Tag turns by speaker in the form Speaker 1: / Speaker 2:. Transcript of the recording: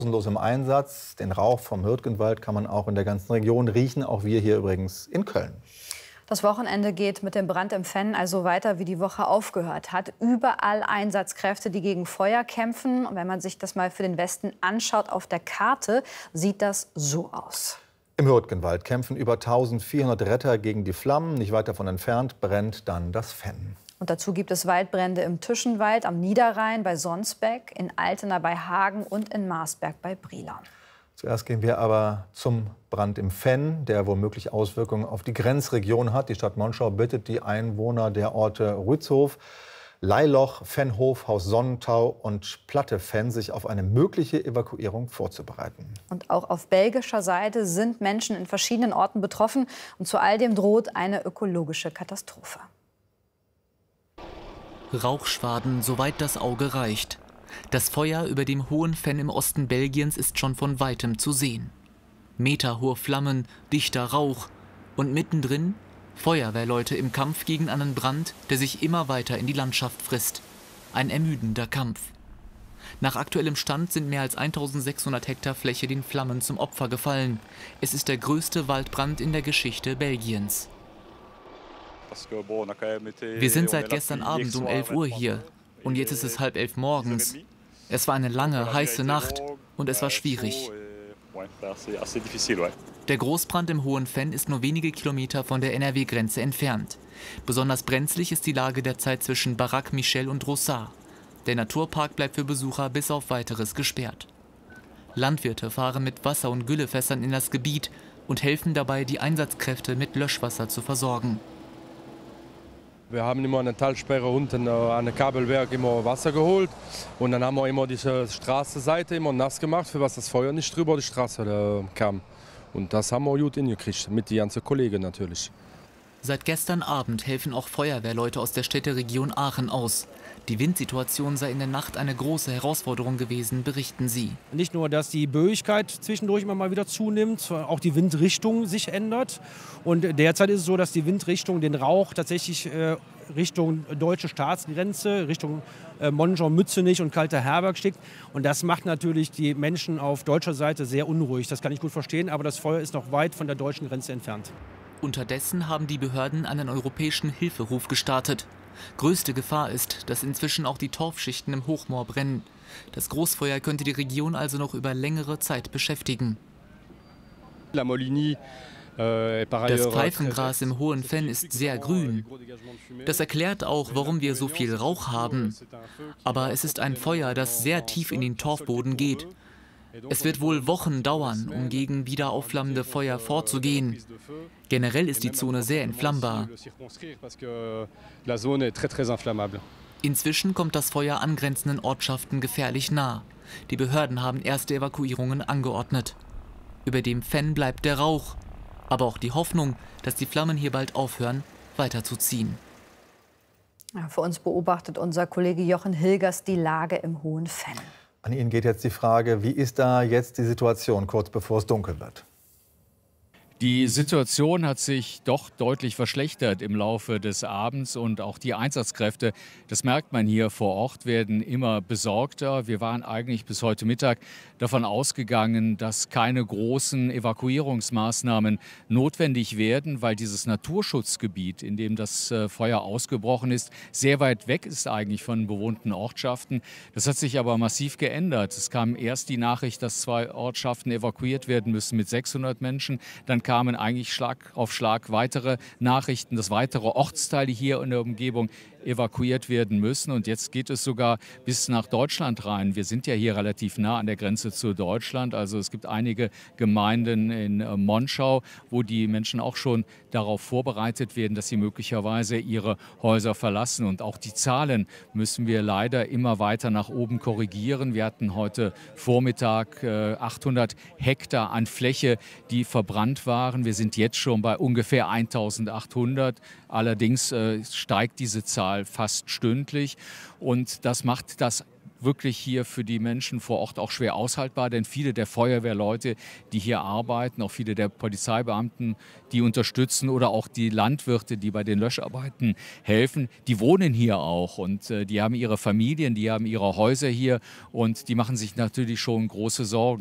Speaker 1: Kostenlos im Einsatz. Den Rauch vom Hürtgenwald kann man auch in der ganzen Region riechen, auch wir hier übrigens in Köln.
Speaker 2: Das Wochenende geht mit dem Brand im Fenn also weiter, wie die Woche aufgehört hat. Überall Einsatzkräfte, die gegen Feuer kämpfen. Und wenn man sich das mal für den Westen anschaut auf der Karte, sieht das so aus.
Speaker 1: Im Hürtgenwald kämpfen über 1400 Retter gegen die Flammen. Nicht weit davon entfernt brennt dann das Fenn.
Speaker 2: Und dazu gibt es Waldbrände im Tischenwald, am Niederrhein, bei Sonsbeck, in Altena bei Hagen und in Marsberg bei Brilon.
Speaker 1: Zuerst gehen wir aber zum Brand im Fenn, der womöglich Auswirkungen auf die Grenzregion hat. Die Stadt Monschau bittet die Einwohner der Orte Rützhof, Leiloch, Fennhof, Haus Sonnentau und Platte Fenn, sich auf eine mögliche Evakuierung vorzubereiten.
Speaker 2: Und auch auf belgischer Seite sind Menschen in verschiedenen Orten betroffen. Und zu all dem droht eine ökologische Katastrophe.
Speaker 3: Rauchschwaden, soweit das Auge reicht. Das Feuer über dem Hohen Fenn im Osten Belgiens ist schon von weitem zu sehen. Meterhohe Flammen, dichter Rauch und mittendrin Feuerwehrleute im Kampf gegen einen Brand, der sich immer weiter in die Landschaft frisst. Ein ermüdender Kampf. Nach aktuellem Stand sind mehr als 1600 Hektar Fläche den Flammen zum Opfer gefallen. Es ist der größte Waldbrand in der Geschichte Belgiens. Wir sind seit gestern Abend um 11 Uhr hier und jetzt ist es 10:30 morgens. Es war eine lange, heiße Nacht und es war schwierig. Der Großbrand im Hohen Fenn ist nur wenige Kilometer von der NRW-Grenze entfernt. Besonders brenzlig ist die Lage derzeit zwischen Baraque Michel und Rossard. Der Naturpark bleibt für Besucher bis auf Weiteres gesperrt. Landwirte fahren mit Wasser- und Güllefässern in das Gebiet und helfen dabei, die Einsatzkräfte mit Löschwasser zu versorgen.
Speaker 4: Wir haben immer eine Talsperre unten an dem Kabelwerk immer Wasser geholt und dann haben wir immer diese Straßenseite immer nass gemacht, für was das Feuer nicht drüber die Straße kam. Und das haben wir gut hingekriegt, mit den ganzen Kollegen natürlich.
Speaker 3: Seit gestern Abend helfen auch Feuerwehrleute aus der Städteregion Aachen aus. Die Windsituation sei in der Nacht eine große Herausforderung gewesen, berichten sie.
Speaker 5: Nicht nur, dass die Böigkeit zwischendurch immer mal wieder zunimmt, auch die Windrichtung sich ändert. Und derzeit ist es so, dass die Windrichtung den Rauch tatsächlich Richtung deutsche Staatsgrenze, Richtung Monschau-Mützenich und Kalter-Herberg schickt. Und das macht natürlich die Menschen auf deutscher Seite sehr unruhig. Das kann ich gut verstehen, aber das Feuer ist noch weit von der deutschen Grenze entfernt.
Speaker 3: Unterdessen haben die Behörden einen europäischen Hilferuf gestartet. Größte Gefahr ist, dass inzwischen auch die Torfschichten im Hochmoor brennen. Das Großfeuer könnte die Region also noch über längere Zeit beschäftigen. Das Pfeifengras im Hohen Fenn ist sehr grün. Das erklärt auch, warum wir so viel Rauch haben. Aber es ist ein Feuer, das sehr tief in den Torfboden geht. Es wird wohl Wochen dauern, um gegen wieder aufflammende Feuer vorzugehen. Generell ist die Zone sehr entflammbar. Inzwischen kommt das Feuer angrenzenden Ortschaften gefährlich nah. Die Behörden haben erste Evakuierungen angeordnet. Über dem Fenn bleibt der Rauch, aber auch die Hoffnung, dass die Flammen hier bald aufhören, weiterzuziehen.
Speaker 2: Ja, für uns beobachtet unser Kollege Jochen Hilgers die Lage im Hohen Fenn.
Speaker 1: An Ihnen geht jetzt die Frage, wie ist da jetzt die Situation, kurz bevor es dunkel wird?
Speaker 6: Die Situation hat sich doch deutlich verschlechtert im Laufe des Abends und auch die Einsatzkräfte, das merkt man hier vor Ort, werden immer besorgter. Wir waren eigentlich bis heute Mittag davon ausgegangen, dass keine großen Evakuierungsmaßnahmen notwendig werden, weil dieses Naturschutzgebiet, in dem das Feuer ausgebrochen ist, sehr weit weg ist eigentlich von bewohnten Ortschaften. Das hat sich aber massiv geändert. Es kam erst die Nachricht, dass 2 Ortschaften evakuiert werden müssen mit 600 Menschen. Dann kamen eigentlich Schlag auf Schlag weitere Nachrichten, dass weitere Ortsteile hier in der Umgebung evakuiert werden müssen. Und jetzt geht es sogar bis nach Deutschland rein. Wir sind ja hier relativ nah an der Grenze zu Deutschland. Also es gibt einige Gemeinden in Monschau, wo die Menschen auch schon darauf vorbereitet werden, dass sie möglicherweise ihre Häuser verlassen. Und auch die Zahlen müssen wir leider immer weiter nach oben korrigieren. Wir hatten heute Vormittag 800 Hektar an Fläche, die verbrannt waren. Wir sind jetzt schon bei ungefähr 1800. Allerdings steigt diese Zahl fast stündlich und das macht das wirklich hier für die Menschen vor Ort auch schwer aushaltbar, denn viele der Feuerwehrleute, die hier arbeiten, auch viele der Polizeibeamten, die unterstützen oder auch die Landwirte, die bei den Löscharbeiten helfen, die wohnen hier auch und die haben ihre Familien, die haben ihre Häuser hier und die machen sich natürlich schon große Sorgen.